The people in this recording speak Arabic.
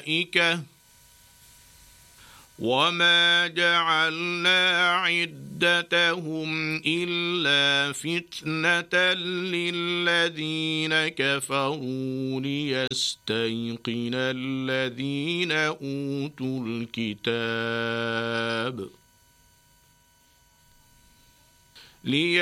وما جعلنا عدتهم إلا فتنة للذين كفروا ليستيقن الذين أوتوا الكتاب